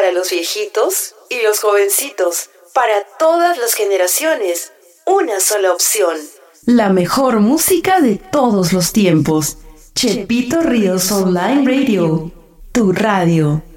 para los viejitos y los jovencitos, para todas las generaciones, una sola opción. La mejor música de todos los tiempos. Chepito Ríos Online Radio, tu radio.